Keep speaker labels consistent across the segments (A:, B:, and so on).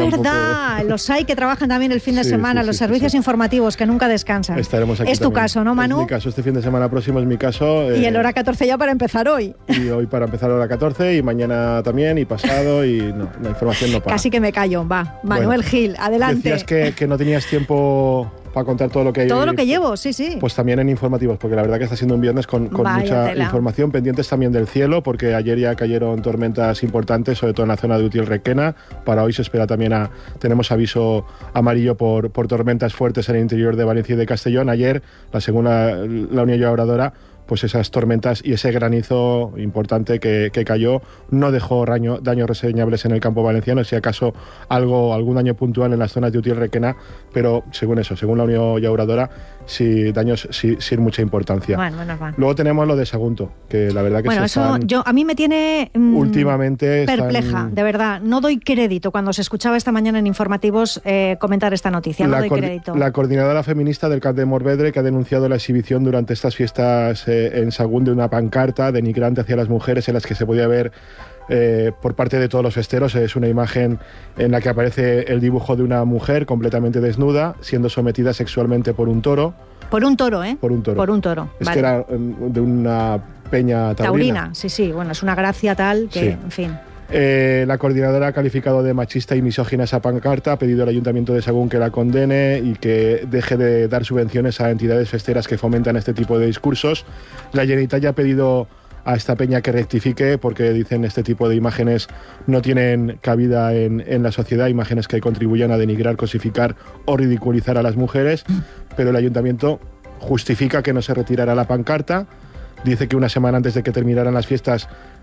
A: verdad, los hay que trabajan también el fin de semana, los servicios informativos que nunca descansan.
B: Estaremos aquí
A: es tu
B: también.
A: caso, ¿no, Manu?
B: Es mi caso, este fin de semana próximo es mi caso.
A: Y el hora 14 ya para empezar hoy.
B: Y hoy para empezar a hora 14 y mañana también y pasado y no, la información no para.
A: Casi que me callo, va. Manuel Gil, adelante.
B: Decías que no tenías tiempo para contar todo lo que hay.
A: Todo lo que llevo, sí.
B: Pues también en informativos, porque la verdad que está siendo un viernes con mucha
A: tela.
B: información, pendientes también del cielo, porque ayer ya cayeron tormentas importantes, sobre todo en la zona de Utiel-Requena. Para hoy se espera también tenemos aviso amarillo por tormentas fuertes en el interior de Valencia y de Castellón. Ayer, según la Unión Llauradora, pues esas tormentas y ese granizo importante que cayó no dejó daños reseñables en el campo valenciano, si acaso algún daño puntual en las zonas de Utiel-Requena, pero según la Unión Llauradora, sí daños sin mucha importancia.
A: Bueno.
B: Luego tenemos lo de Sagunto, que la verdad que
A: a mí me tiene
B: últimamente
A: perpleja, de verdad. No doy crédito cuando se escuchaba esta mañana en informativos comentar esta noticia, no doy crédito.
B: La coordinadora feminista del CAP de Morvedre, que ha denunciado la exhibición durante estas fiestas en Sagún de una pancarta denigrante hacia las mujeres en las que se podía ver por parte de todos los festeros. Es una imagen en la que aparece el dibujo de una mujer completamente desnuda siendo sometida sexualmente por un toro.
A: Por un toro, ¿eh?
B: Por un toro.
A: Por un toro.
B: Es
A: vale.
B: que era de una peña taurina.
A: Sí. Bueno, es una gracia tal que, en fin.
B: La coordinadora ha calificado de machista y misógina esa pancarta, ha pedido al Ayuntamiento de Sagún que la condene y que deje de dar subvenciones a entidades festeras que fomentan este tipo de discursos. La Generalitat ya ha pedido a esta peña que rectifique, porque dicen este tipo de imágenes no tienen cabida en la sociedad, imágenes que contribuyan a denigrar, cosificar o ridiculizar a las mujeres, pero el Ayuntamiento justifica que no se retirará la pancarta. Dice que una semana antes de que terminaran las fiestas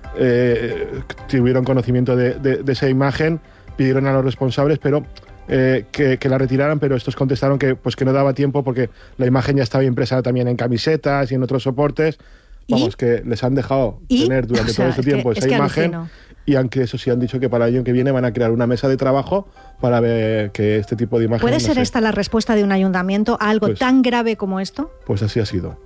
B: tuvieron conocimiento de esa imagen, pidieron a los responsables que la retiraran, pero estos contestaron que no daba tiempo porque la imagen ya estaba impresa también en camisetas y en otros soportes. Vamos, que les han dejado tener durante todo este tiempo esa imagen. Y aunque eso sí han dicho que para el año que viene van a crear una mesa de trabajo para ver que este tipo de imágenes...
A: ¿Puede ser esta la respuesta de un ayuntamiento a algo tan grave como esto?
B: Pues así ha sido.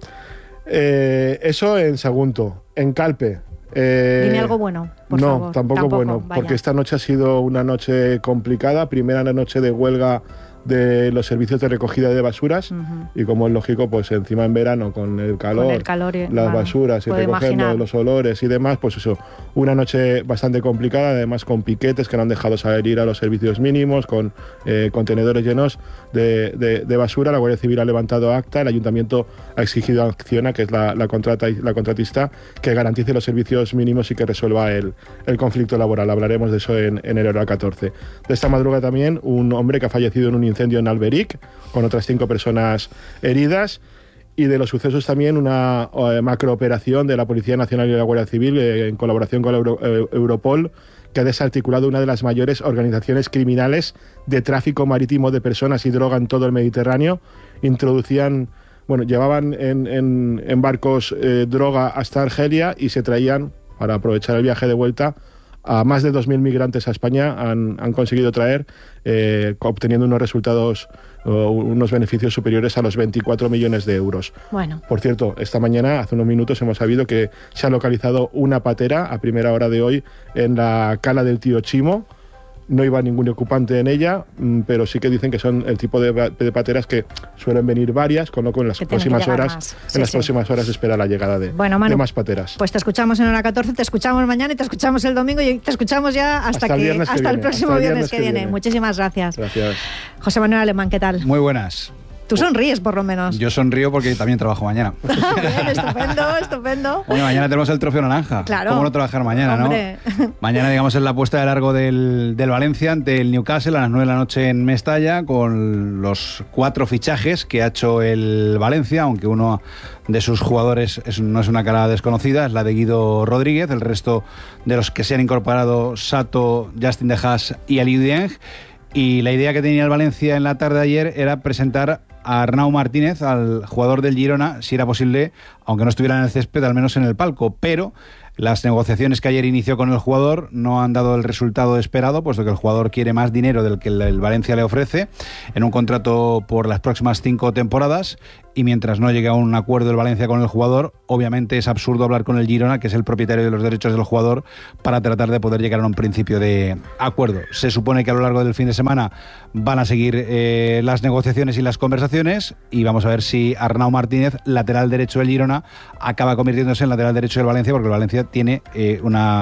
B: Eso en Sagunto. En Calpe...
A: Dime algo bueno, por favor.
B: No, tampoco bueno,
A: vaya.
B: Porque esta noche ha sido una noche complicada. Primera noche de huelga de los servicios de recogida de basuras y, como es lógico, pues encima en verano con el calor las basuras y recogiendo los olores y demás, pues eso, una noche bastante complicada, además con piquetes que no han dejado salir a los servicios mínimos, con contenedores llenos de basura. La Guardia Civil ha levantado acta, el Ayuntamiento ha exigido a Acciona, que es la contratista, que garantice los servicios mínimos y que resuelva el conflicto laboral. Hablaremos de eso en el hora 14. De esta madrugada también un hombre que ha fallecido en un incendio en Alberic, con otras 5 personas heridas. Y de los sucesos también una macrooperación de la Policía Nacional y de la Guardia Civil en colaboración con Europol, que ha desarticulado una de las mayores organizaciones criminales de tráfico marítimo de personas y droga en todo el Mediterráneo. Llevaban en barcos droga hasta Argelia y se traían, para aprovechar el viaje de vuelta, a más de 2.000 migrantes a España. Han conseguido traer, obteniendo unos resultados, unos beneficios superiores a los 24 millones de euros.
A: Bueno.
B: Por cierto, esta mañana, hace unos minutos, hemos sabido que se ha localizado una patera a primera hora de hoy en la cala del Tío Chimo. No iba ningún ocupante en ella, pero sí que dicen que son el tipo de pateras que suelen venir varias, con lo que en las próximas horas se espera la llegada de más pateras.
A: Pues te escuchamos en hora 14, te escuchamos mañana y te escuchamos el domingo y te escuchamos ya hasta el próximo viernes que viene. Muchísimas gracias.
B: Gracias.
A: José Manuel Alemán, ¿qué tal?
C: Muy buenas.
A: Tú sonríes, por lo menos.
C: Yo sonrío porque también trabajo mañana.
A: Bien, estupendo.
C: Bueno, mañana tenemos el Trofeo Naranja.
A: Claro.
C: ¿Cómo no trabajar mañana,
A: hombre,
C: no? Mañana, digamos, es la puesta de largo del Valencia ante el Newcastle a las 9 de la noche en Mestalla, con los 4 fichajes que ha hecho el Valencia, aunque uno de sus jugadores no es una cara desconocida, es la de Guido Rodríguez. El resto de los que se han incorporado, Sato, Justin De Haas y Aliou Dieng. Y la idea que tenía el Valencia en la tarde de ayer era presentar a Arnau Martínez, al jugador del Girona, si era posible, aunque no estuviera en el césped, al menos en el palco. Pero Las negociaciones que ayer inició con el jugador no han dado el resultado esperado, puesto que el jugador quiere más dinero del que el Valencia le ofrece en un contrato por las próximas 5 temporadas, y mientras no llegue a un acuerdo el Valencia con el jugador, obviamente es absurdo hablar con el Girona, que es el propietario de los derechos del jugador, para tratar de poder llegar a un principio de acuerdo. Se supone que a lo largo del fin de semana van a seguir las negociaciones y las conversaciones, y vamos a ver si Arnau Martínez, lateral derecho del Girona, acaba convirtiéndose en lateral derecho del Valencia, porque el Valencia tiene una